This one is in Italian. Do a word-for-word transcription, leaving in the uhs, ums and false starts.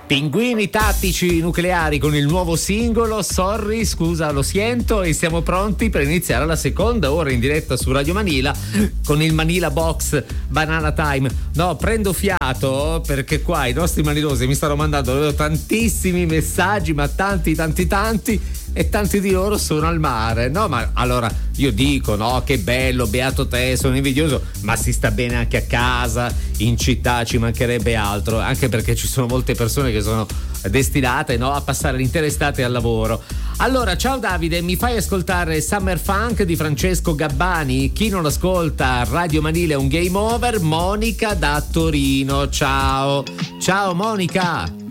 Pinguini tattici nucleari con il nuovo singolo Sorry, scusa, lo siento, e siamo pronti per iniziare la seconda ora in diretta su Radio Manila con il Manila Box Banana Time. No, prendo fiato perché qua i nostri manilosi mi stanno mandando tantissimi messaggi, ma tanti tanti tanti, e tanti di loro sono al mare. No, ma allora io dico, no, che bello, beato te, sono invidioso, ma si sta bene anche a casa, in città, ci mancherebbe altro, anche perché ci sono molte persone che sono destinate, no, a passare l'intera estate al lavoro. Allora, ciao Davide, mi fai ascoltare Summer Funk di Francesco Gabbani? Chi non ascolta Radio Manila è un game over. Monica da Torino, ciao. Ciao Monica.